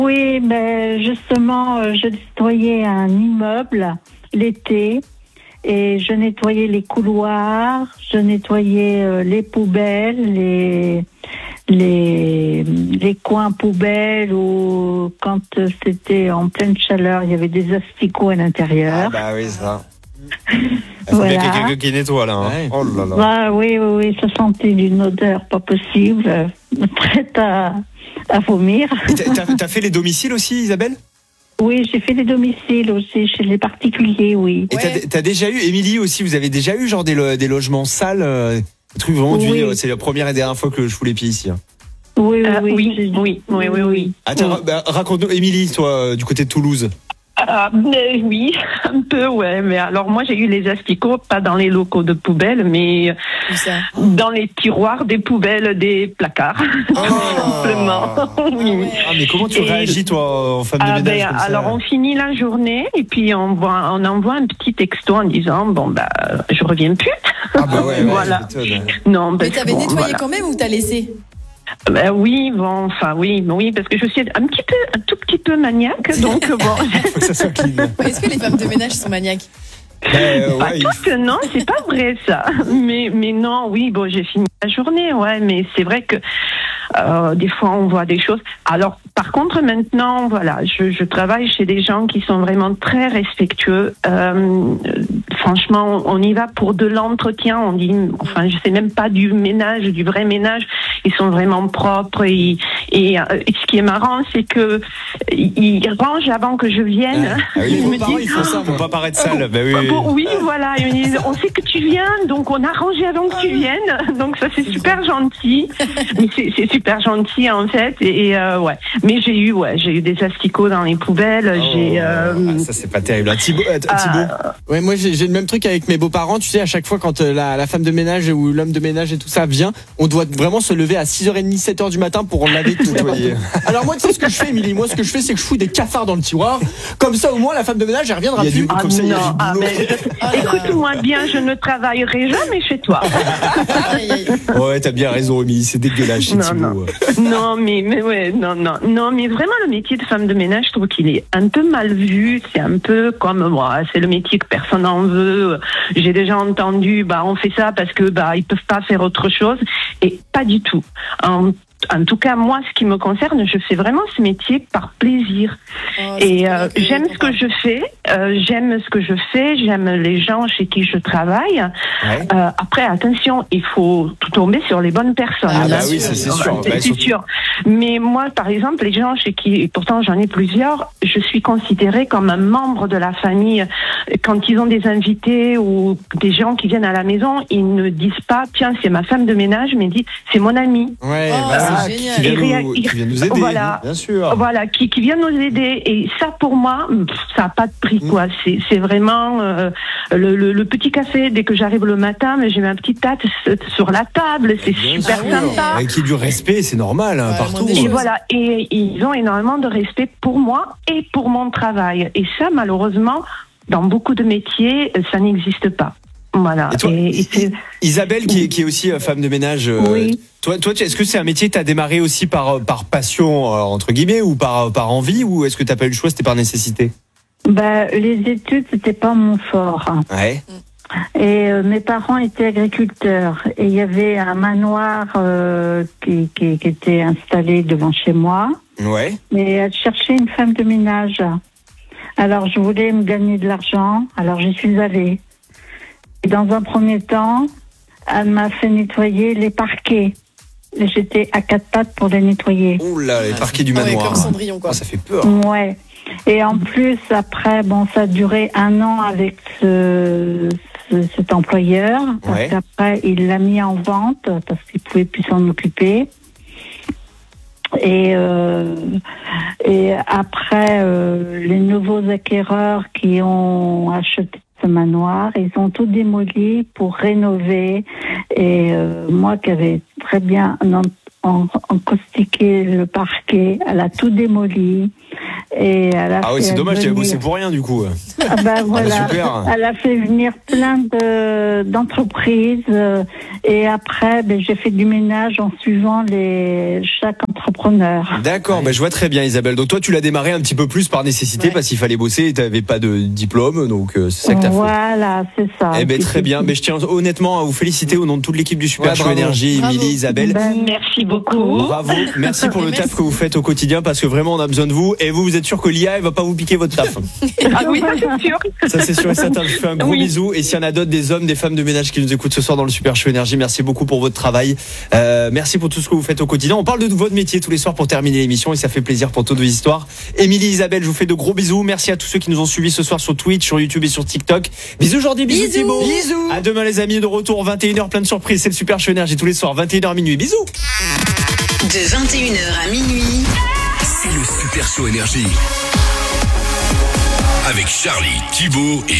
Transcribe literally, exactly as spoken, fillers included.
Oui, mais justement, euh, je nettoyais un immeuble l'été et je nettoyais les couloirs, je nettoyais euh, les poubelles, les les les coins poubelles ou quand euh, c'était en pleine chaleur, il y avait des asticots à l'intérieur. Ah bah oui, ça. Il faut bien Voilà. qu'il y ait quelqu'un qui nettoie là. Hein. Ouais. Oh là là. Bah, oui, oui, oui, ça sentait d'une odeur pas possible, euh, prête à, à vomir. Et T'as, t'as- t'as fait les domiciles aussi, Isabelle? Oui, j'ai fait des domiciles aussi chez les particuliers, oui. Et Ouais. t'as, t'as déjà eu, Émilie aussi, vous avez déjà eu genre des, lo- des logements sales, euh, des trucs vraiment du Oui. euh, c'est la première et dernière fois que je fous les pieds ici. Hein. Oui, oui, Euh, oui. oui, j'ai- oui, oui, oui, oui. Attends, bah, raconte-nous, Émilie, toi, euh, du côté de Toulouse. Ah, mais oui, un peu, ouais. Mais alors, moi, j'ai eu les asticots, pas dans les locaux de poubelle, mais Où ça? dans les tiroirs des poubelles des placards. Tout simplement. Oui, oui. Ah, mais comment tu Et- réagis, toi, en femme de Ah, ménage ben, comme ça alors, on finit la journée et puis on, voit, on envoie un petit texto en disant bon, bah, je reviens plus. Ah bah ouais, ouais, Voilà. je m'étonne. Non, Mais parce t'avais que, bon, nettoyé voilà. quand même ou t'as laissé? Ben oui, bon, enfin oui, oui, parce que je suis un petit peu, un tout petit peu maniaque, donc bon. Faut que ça soit clean. Est-ce que les femmes de ménage sont maniaques? Bah, euh, Pas ouais, il- toutes, non, c'est pas vrai ça. Mais, mais non, oui, bon, j'ai fini la journée, ouais, mais c'est vrai que euh, des fois on voit des choses. Alors, par contre, maintenant, voilà, je, je travaille chez des gens qui sont vraiment très respectueux. Euh, franchement, on y va pour de l'entretien. On dit, enfin, je sais même pas du ménage, du vrai ménage. Ils sont vraiment propres et, et, euh, et ce qui est marrant, c'est que ils rangent avant que je vienne. Ah oui, Ils les me beaux-parents, disent, ils font ça, faut pas paraître sale. Bah oui. Bon, oui, voilà. Ils me disent, on sait que tu viens, donc on a rangé avant que tu viennes. Donc ça, c'est super gentil. Mais c'est, c'est super gentil en fait. Et, et, euh, ouais. Mais j'ai eu, ouais, j'ai eu des asticots dans les poubelles. Oh, J'ai. Euh, ah, ça c'est pas terrible. Ah, Thibaut, euh, ah, Thibaut. Ouais, moi j'ai, j'ai le même truc avec mes beaux-parents. Tu sais, à chaque fois quand euh, la, la femme de ménage ou l'homme de ménage et tout ça vient, on doit vraiment se lever à six heures trente, sept heures du matin pour laver tout. Nettoyer. Alors moi, tu sais ce que je fais, Émilie? Moi, ce que je fais, c'est que je fous des cafards dans le tiroir. Comme ça, au moins, la femme de ménage, elle reviendra Il y a plus. du- ah, comme ça, il y a non, du ah, boulot. mais je- Oh là là. écoute-moi bien, je ne travaillerai jamais chez toi. Aïe, aïe, aïe. Ouais, t'as bien raison, Émilie, c'est dégueulasse chez Non, Thibaut. Non, mais, mais ouais, non, non, non, mais vraiment le métier de femme de ménage, je trouve qu'il est un peu mal vu. C'est un peu comme moi, c'est le métier que personne n'en veut. J'ai déjà entendu, bah on fait ça parce que bah ils peuvent pas faire autre chose, et pas du tout. En, en tout cas, moi, ce qui me concerne, je fais vraiment ce métier par plaisir. Oh, c'est Et trop euh, bien que j'aime t'en ce que parles. je fais, euh, j'aime ce que je fais, j'aime les gens chez qui je travaille. Ouais. Euh, après, attention, il faut tout tomber sur les bonnes personnes. Ah, Ah bah bien oui, sûr. ça c'est sûr. C'est Bah, c'est surtout- sûr. Mais moi, par exemple, les gens chez qui, et pourtant j'en ai plusieurs, je suis considérée comme un membre de la famille. Quand ils ont des invités ou des gens qui viennent à la maison, ils ne disent pas, tiens, c'est ma femme de ménage, mais ils disent, c'est mon ami. Ouais, Oh, bah, c'est qui, génial. qui vient Il réa- nous, il- qui vient nous aider. Voilà. Bien sûr. Voilà, qui, qui viennent nous aider. Et ça, pour moi, pff, ça n'a pas de prix, quoi. C'est, c'est vraiment euh, le, le, le petit café. Dès que j'arrive le matin, mais j'ai ma petite tasse sur la table. C'est Bien super sûr. sympa. Avec qui du respect, c'est normal, hein, Ouais, partout. moi, des Et choses. voilà, et ils ont énormément de respect pour moi et pour mon travail. Et ça, malheureusement, dans beaucoup de métiers, ça n'existe pas. Voilà. Et toi, Et- et c'est- Isabelle, qui est, qui est aussi euh, femme de ménage, euh, Oui. toi, toi, tu- est-ce que c'est un métier que tu as démarré aussi par, euh, par passion, euh, entre guillemets, ou par, par envie, ou est-ce que tu n'as pas eu le choix, c'était par nécessité? Bah, les études, c'était pas mon fort. Ouais. Et euh, mes parents étaient agriculteurs. Et il y avait un manoir euh, qui, qui, qui était installé devant chez moi. Ouais. Mais elle cherchait une femme de ménage. Alors, je voulais me gagner de l'argent. Alors, j'y suis allée. Et dans un premier temps, elle m'a fait nettoyer les parquets. Et j'étais à quatre pattes pour les nettoyer. Oh là, les parquets du Ah ouais, manoir. comme Cendrillon, quoi. Oh, ça fait peur. Ouais. Et en plus, après, bon, ça a duré un an avec ce, ce- cet employeur. Parce Ouais. qu'après, il l'a mis en vente parce qu'il pouvait plus s'en occuper. Et, euh, et après, euh, les nouveaux acquéreurs qui ont acheté ce manoir, ils ont tout démoli pour rénover. Et euh, moi qui avais très bien en, en, encaustiqué le parquet, elle a tout démoli. Et elle a Ah oui, fait c'est dommage, tu as venir- bossé pour rien du coup. Ah ben voilà. super. Elle a fait venir plein de, d'entreprises euh, et après ben, j'ai fait du ménage en suivant les chaque entrepreneur. D'accord, bah, je vois très bien Isabelle. Donc toi tu l'as démarré un petit peu plus par nécessité Ouais. parce qu'il fallait bosser et tu n'avais pas de diplôme, donc euh, c'est ça que tu as fait. Voilà, c'est ça. Eh ben Puis très c'est bien, tout. mais je tiens honnêtement à vous féliciter au nom de toute l'équipe du Super Ouais, Show bravo. Énergie, Bravo. Émilie, Isabelle. Ben, Merci beaucoup. Bravo, merci pour le Merci. taf que vous faites au quotidien parce que vraiment on a besoin de vous et vous vous êtes sûr que l'I A elle va pas vous piquer votre taf. Ah oui, ça c'est sûr. Ça c'est sûr et certain, je vous fais un gros Oui. bisou et s'il y en a d'autres, des hommes, des femmes de ménage qui nous écoutent ce soir dans le Super Show Énergie, merci beaucoup pour votre travail. Euh, merci pour tout ce que vous faites au quotidien. On parle de votre métier tous les soirs pour terminer l'émission et ça fait plaisir pour toutes vos histoires. Émilie, Isabelle, je vous fais de gros bisous. Merci à tous ceux qui nous ont suivis ce soir sur Twitch, sur YouTube et sur TikTok. Bisous aujourd'hui, bisous, Bisous. Thibaut. Bisous. À demain les amis, de retour vingt et une heures, plein de surprises. C'est le Super Show Énergie tous les soirs, vingt et une heures minuit. Bisous. De vingt et une heures à minuit, C'est le Super Show Énergie. Avec Charlie, Thibaut et